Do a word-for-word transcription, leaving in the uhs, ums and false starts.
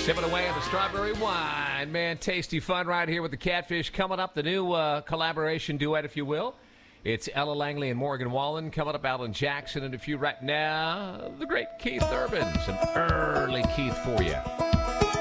Sipping away on the strawberry wine. Man, tasty fun right here with the Catfish. Coming up, the new uh, collaboration duet, if you will. It's Ella Langley and Morgan Wallen. Coming up, Alan Jackson and a few right now. The great Keith Urban. Some early Keith for you.